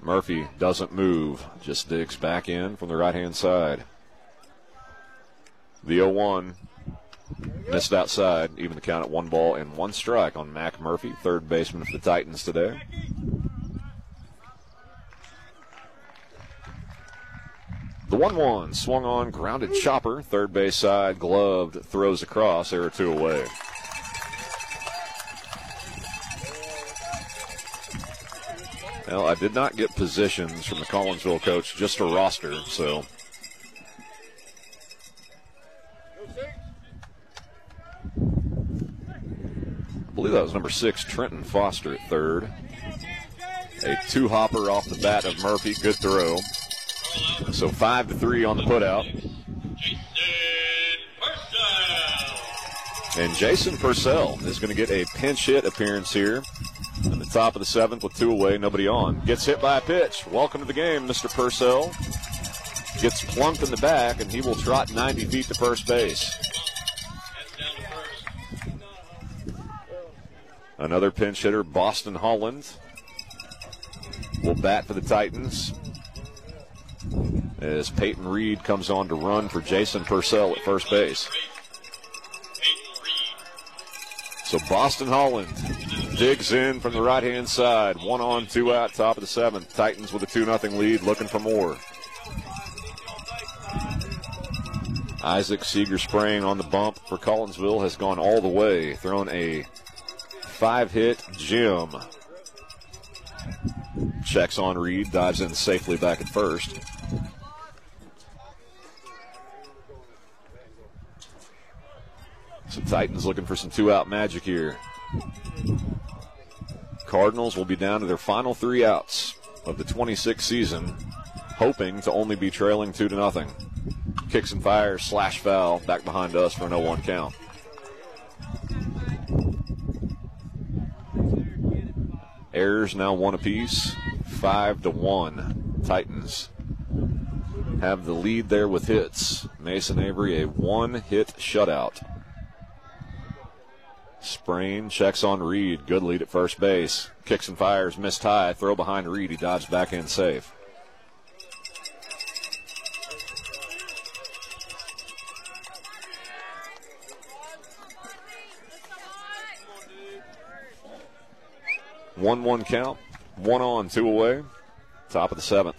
Murphy doesn't move, just digs back in from the right-hand side. The 0-1 missed outside, even the count at 1 ball and 1 strike on Mac Murphy, third baseman for the Titans today. The 1-1 swung on, grounded chopper, third base side, gloved, throws across, error 2 away. Well, I did not get positions from the Collinsville coach, just a roster, so. I believe that was number 6, Trenton Foster at third. A 2-hopper off the bat of Murphy, good throw. So 5-3 on the putout. And Jason Purcell is going to get a pinch hit appearance here. In the top of the 7th with 2 away, nobody on. Gets hit by a pitch. Welcome to the game, Mr. Purcell. Gets plunked in the back, and he will trot 90 feet to first base. Another pinch hitter, Boston Holland, will bat for the Titans as Peyton Reed comes on to run for Jason Purcell at first base. So Boston Holland digs in from the right-hand side. 1 on, 2 out, top of the 7th. Titans with a 2-0 lead, looking for more. Isaac Seeger spraying on the bump for Collinsville has gone all the way. Thrown a 5-hit gem. Checks on Reed, dives in safely back at first. So Titans looking for some 2-out magic here. Cardinals will be down to their final 3 outs of the 26th season, hoping to only be trailing 2-0. Kicks and fires, slash foul, back behind us for an 0-1 count. Errors now 1 apiece, 5-1. Titans have the lead there with hits. Mason Avery, a 1-hit shutout. Sprain checks on Reed. Good lead at first base. Kicks and fires, missed high. Throw behind Reed. He dives back in safe. One count. 1 on, 2 away. Top of the 7th.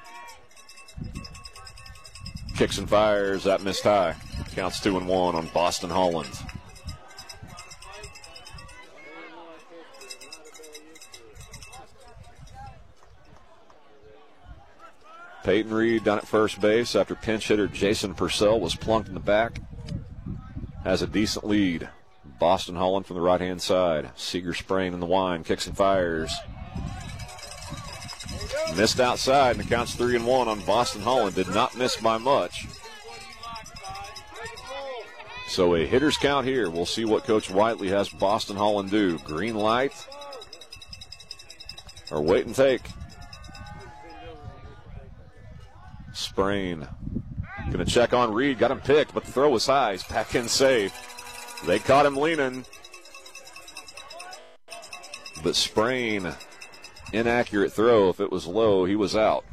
Kicks and fires. That missed high. Counts 2-1 on Boston Holland. Peyton Reed down at first base after pinch hitter Jason Purcell was plunked in the back. Has a decent lead. Boston Holland from the right-hand side. Seeger spraying in the wine. Kicks and fires. Missed outside, and it counts 3-1 on Boston Holland. Did not miss by much. So a hitter's count here. We'll see what Coach Whiteley has Boston Holland do. Green light or wait and take. Sprain. Going to check on Reed. Got him picked, but the throw was high. He's back in safe. They caught him leaning. But Sprain, inaccurate throw. If it was low, he was out.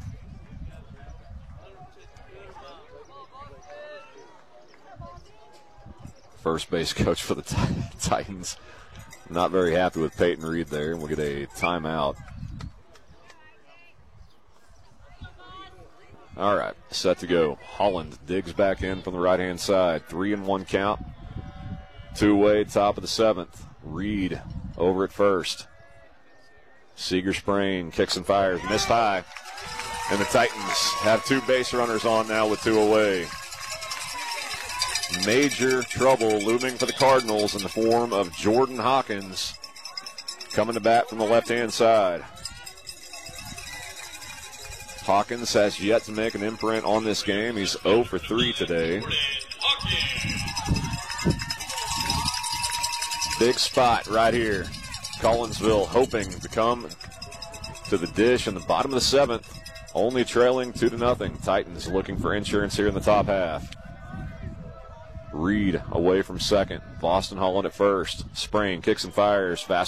First base coach for the Titans. Not very happy with Peyton Reed there. We'll get a timeout. All right, set to go. Holland digs back in from the right-hand side. 3-1 count. 2 away, top of the 7th. Reed over at first. Seeger spraying, kicks and fires, missed high. And the Titans have 2 base runners on now with 2 away. Major trouble looming for the Cardinals in the form of Jordan Hawkins coming to bat from the left-hand side. Hawkins has yet to make an imprint on this game. He's 0 for 3 today. Big spot right here. Collinsville hoping to come to the dish in the bottom of the 7th. Only trailing 2-0. Titans looking for insurance here in the top half. Reed away from second. Boston Holland at first. Sprain, kicks and fires. Fast